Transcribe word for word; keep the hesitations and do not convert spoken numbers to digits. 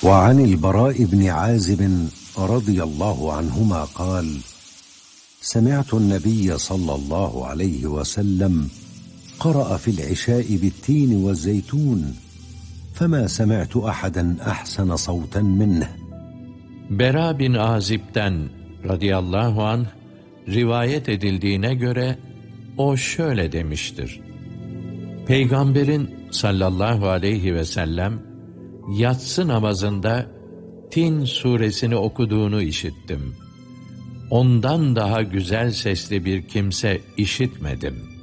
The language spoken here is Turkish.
وعن البراء بن عازب رضي الله عنهما قال: سمعت النبي صلى الله عليه وسلم قرأ في العشاء بالتين والزيتون فما سمعت أحدا أحسن صوتا منه. Bera bin Azib'den radıyallahu anh rivayet edildiğine göre o şöyle demiştir: Peygamberin sallallahu aleyhi ve sellem yatsı namazında Tin suresini okuduğunu işittim. Ondan daha güzel sesli bir kimse işitmedim.